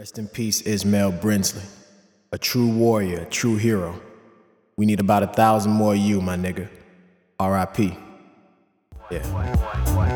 Rest in peace, Ismail Brinsley. A true warrior, a true hero. We need about 1,000 more of you, my nigga. R.I.P. Yeah.